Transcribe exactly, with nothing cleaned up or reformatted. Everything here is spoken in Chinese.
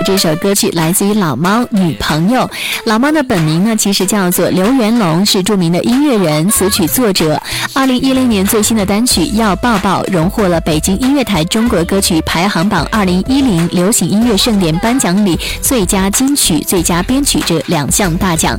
这首歌曲来自于老猫《女朋友》。老猫的本名呢，其实叫做刘元龙，是著名的音乐人、词曲作者。二零一零年最新的单曲《要抱抱》荣获了北京音乐台中国歌曲排行榜二零一零流行音乐盛典颁奖礼最佳金曲、最佳编曲这两项大奖。